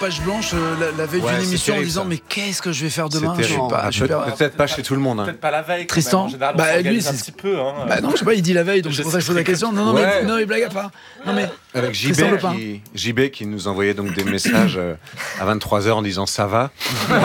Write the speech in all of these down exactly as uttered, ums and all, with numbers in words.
page blanche euh, la, la veille Ouais, d'une c'est émission terrible, en disant ça. mais qu'est-ce que je vais faire demain? C'est Je sais terrible. pas, je sais Peut- pas. Peut-être pas chez tout le monde. hein. Peut-être pas la veille. quand Tristan, même. En général, on bah, s'organise lui, un c'est- petit peu. Hein. Bah non, je sais pas, il dit la veille, donc Je c'est pour ça que je pose la sais. question. Non, non, Ouais. mais, non, il blague pas. Non, mais Avec J B, Tristan Lopin. qui, J B qui nous envoyait donc des messages euh, à vingt-trois heures en disant ça va. Euh,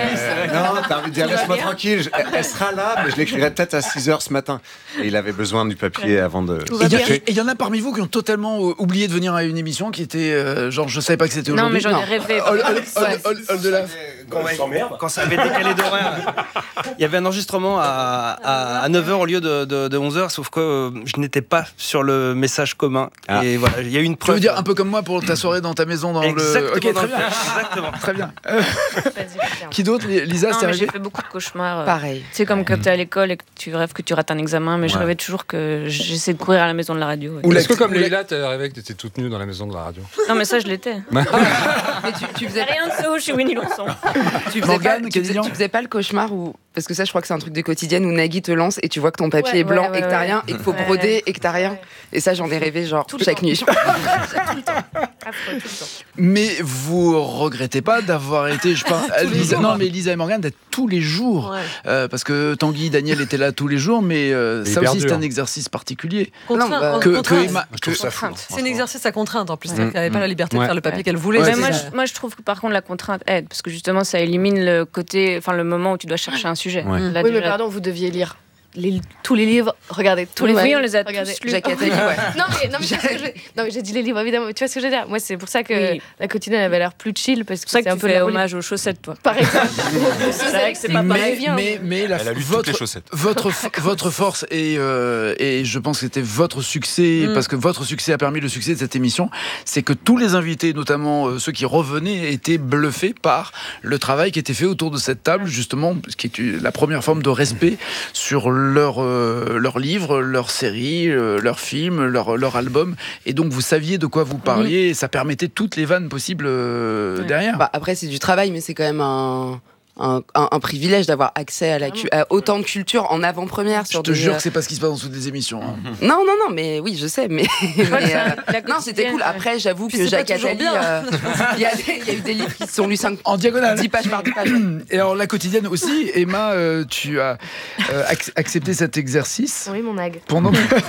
non, t'as envie de dire laisse-moi tranquille, je- elle, elle sera là, mais je l'écrirai peut-être à six heures ce matin. Et il avait besoin du papier avant de. Et il y, a- et il y en a parmi vous qui ont totalement euh, oublié de venir à une émission qui était euh, genre je savais pas que c'était Non, aujourd'hui. mais j'en ai rêvé. Hall- Hall- Hall- Hall- Hall de la- Quand, ouais, quand ça avait décalé d'horaire, il y avait un enregistrement à, à, à neuf heures au lieu de, de, de onze heures, sauf que euh, je n'étais pas sur le message commun. Ah. Et voilà, il y a eu une Tu preuve. veux dire un peu comme moi pour ta soirée dans ta maison dans Exactement, le. Ok, dans très le bien. flash, exactement. Très bien. Euh, Vas-y, putain. qui d'autre Lisa, Non, c'est mais j'ai arrivé fait beaucoup de cauchemars. euh. Pareil. C'est comme quand t'es à l'école et que tu rêves que tu rates un examen, mais je Ouais. rêvais toujours que j'essaie de courir à la maison de la radio. ouais. Ou la- Est-ce que comme ou la- Leïla, t'as rêvé que t'étais toute nue dans la maison de la radio? Non, mais ça, je l'étais. Mais tu, tu faisais Rien de ça chez Winnie l'ourson. Tu faisais, Morgane, pas, tu, faisais, Cadillan. tu faisais pas le cauchemar où. Parce que ça, je crois que c'est un truc de quotidienne où Nagui te lance et tu vois que ton papier Ouais, est blanc ouais, et que ouais, t'as ouais. rien et qu'il faut Ouais. broder et que t'as rien. Ouais. Et ça, j'en ai rêvé genre Tout le chaque temps. nuit. Tout le temps. Affreux, tout le temps. Mais vous regrettez pas d'avoir été, je pense, Lisa, non mais Lisa et Morgane d'être tous les jours, Ouais. euh, parce que Tanguy, Daniel étaient là tous les jours, mais euh, C'est ça hyper aussi c'est dur. un exercice particulier. Contraint, Non, bah, en- Que, que contrainte. Emma- Je trouve que- ça fou. Contrainte. C'est un exercice à contrainte en plus. C'est-à-dire Mm, qu'elle n'avait pas la liberté de Ouais. faire le papier qu'elle voulait. Ouais, Mais c'est moi, ça. je, moi, je trouve que par contre, la contrainte aide, parce que justement, ça élimine le côté, enfin, le moment où tu dois chercher un sujet. Ouais. Là, Oui, mais déjà- pardon, vous deviez lire les- tous les livres. Regardez, tous les Oui, livres. on les a Regardez. tous lus. Jacques Attali, ouais. Non, mais, non, mais, tu vois ce que je- non, mais j'ai dit les livres, évidemment. Tu vois ce que je veux dire? Moi, c'est pour ça que Oui. la quotidienne avait l'air plus chill, parce que C'est pour ça c'est que un tu peu fais la hommage aux chaussettes, toi. Par exemple. C'est vrai que c'est pas mais, pareil. mais, mais la, Elle a lu toutes votre, les chaussettes. votre, votre force et, euh, et je pense que c'était votre succès, Mm. parce que votre succès a permis le succès de cette émission, c'est que tous les invités, notamment euh, ceux qui revenaient, étaient bluffés par le travail qui était fait autour de cette table, justement, ce qui est la première forme de respect sur leur, euh, leur livre, leur série, euh, leur film, leur, leur album. Et donc vous saviez de quoi vous parliez, et ça permettait toutes les vannes possibles euh, Ouais. derrière. Bah, après, c'est du travail, mais c'est quand même un. Un, un- un privilège d'avoir accès à, la cu- à autant de culture en avant-première. Je sur te des, jure euh, que c'est pas ce qui se passe dans toutes les émissions. hein. Non, non, non, mais oui, je sais, mais. mais, crois que c'est euh, un- la non, c'était cool. quotidienne, Après, j'avoue Puis que c'est pas Jacques toujours Attali, bien. euh, il y, a des- il y a eu des livres qui se sont lus cinq En diagonale. dix pages par dix pages. Et alors la quotidienne aussi, Emma, euh, tu as euh, ac- accepté cet exercice Oui, mon nag. pendant.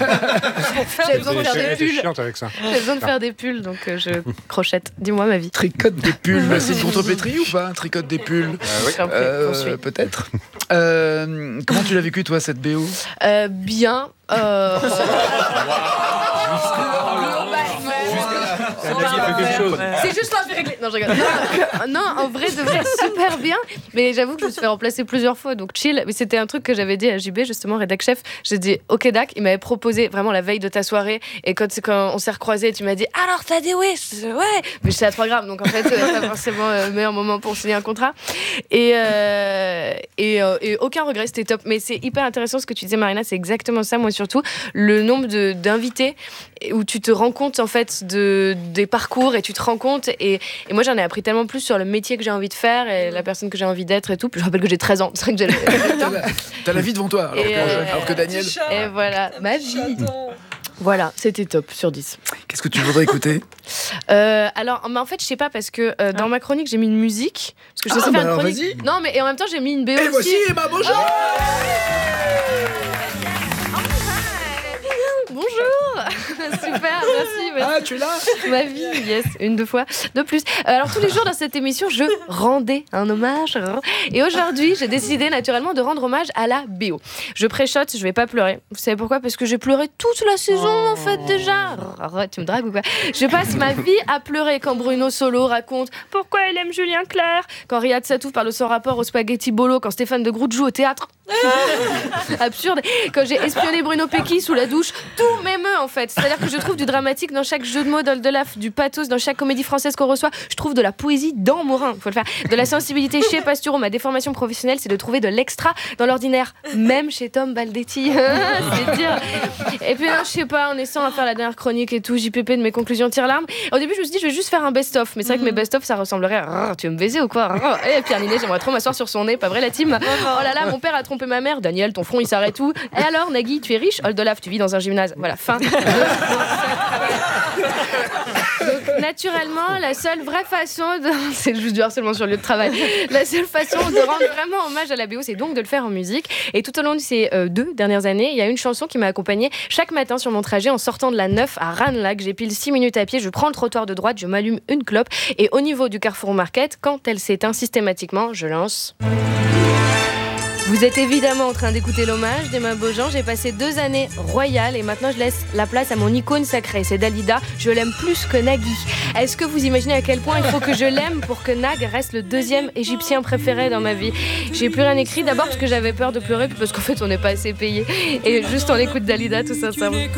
J'avais besoin de faire Elle des était pulls. chiante avec ça. J'avais besoin de faire des pulls, donc euh, je crochette. Dis-moi ma vie. Tricote des pulls, c'est une contrepétrie ou pas? Tricote des pulls, Après, Euh, poursuis. peut-être. Euh, comment tu l'as vécu toi cette B O? Euh, bien. Euh... C'est juste la réglé. Non, je rigole. Non, non, en vrai, de vrai, super bien. Mais j'avoue que je me suis fait remplacer plusieurs fois, donc chill. Mais c'était un truc que j'avais dit à J B, justement, rédac chef. J'ai dit, ok, Dac, il m'avait proposé vraiment la veille de ta soirée. Et quand, quand on s'est recroisés, tu m'as dit, alors t'as dit oui? Je dis, ouais. Mais j'étais à trois grammes, donc en fait, euh, pas forcément le meilleur moment pour signer un contrat. Et, euh, et, euh, et aucun regret, c'était top. Mais c'est hyper intéressant ce que tu disais, Marina, c'est exactement ça, moi surtout. Le nombre de, d'invités où tu te rends compte, en fait, de, des parcours et tu te rends compte. Et, et moi, j'en ai appris tellement plus sur le métier que j'ai envie de faire et la personne que j'ai envie d'être et tout. Puis je rappelle que j'ai treize ans, c'est vrai que j'ai le- T'as la, t'as la vie devant toi, alors, Et, que, euh, alors que Daniel. Et voilà, ma vie. Voilà, c'était top sur dix. Qu'est-ce que tu voudrais écouter? Euh, alors, mais en fait, je sais pas parce que euh, dans ma chronique, j'ai mis une musique. Parce que je sais Ah, faire bah une alors, chronique. vas-y. Non, mais et en même temps, j'ai mis une B O Et aussi. voici Emma, bonjour. Bonjour. Super, merci, merci. Ah, tu es là? Ma vie, yes, une, deux fois, de plus. Euh, Alors, tous les jours dans cette émission, je rendais un hommage. Et aujourd'hui, j'ai décidé naturellement de rendre hommage à la B O. Je préchote, je vais pas pleurer. Vous savez pourquoi? Parce que j'ai pleuré toute la saison, en fait, déjà. Arrête, tu me dragues ou quoi? Je passe ma vie à pleurer quand Bruno Solo raconte pourquoi il aime Julien Clerc, quand Riyad Satouf parle de son rapport au spaghetti bolo, quand Stéphane de Groot joue au théâtre. Absurde. Quand j'ai espionné Bruno Pecky sous la douche, tout m'émeut en fait. C'est-à-dire que je trouve du dramatique dans chaque jeu de mots d'Oldelaf, du pathos dans chaque comédie française qu'on reçoit. Je trouve de la poésie dans Morin, faut le faire. De la sensibilité chez Pastoureau. Ma déformation professionnelle, c'est de trouver de l'extra dans l'ordinaire, même chez Tom Baldetti. C'est dire. Et puis, non, je sais pas, en essayant à faire la dernière chronique et tout, J P P de mes conclusions tire l'arme. Au début, je me suis dit, je vais juste faire un best-of. Mais c'est vrai que mes best-of, ça ressemblerait à tu veux me baiser ou quoi? Et Pierre Ninet, j'aimerais trop m'asseoir sur son nez, pas vrai la team? Oh là là, mon père a trompé ma mère. Daniel, ton front il s'arrête où? Et alors, Nagui, tu es riche? Oldelaf, tu vis dans un gymnase. Voilà, fin. Donc, naturellement, la seule vraie façon de... C'est juste du harcèlement sur le lieu de travail. La seule façon de rendre vraiment hommage à la B O, c'est donc de le faire en musique. Et tout au long de ces euh, deux dernières années, il y a une chanson qui m'a accompagnée chaque matin sur mon trajet en sortant de la neuf à Ranelagh. J'ai pile six minutes à pied, je prends le trottoir de droite, je m'allume une clope. Et au niveau du Carrefour Market, quand elle s'éteint systématiquement, je lance... Vous êtes évidemment en train d'écouter l'hommage d'Emma Beaujean. J'ai passé deux années royales et maintenant je laisse la place à mon icône sacrée. C'est Dalida. Je l'aime plus que Nagui. Est-ce que vous imaginez à quel point il faut que je l'aime pour que Nag reste le deuxième égyptien préféré dans ma vie? J'ai plus rien écrit, d'abord parce que j'avais peur de pleurer, puis parce qu'en fait on n'est pas assez payé. Et juste on écoute Dalida tout sincèrement.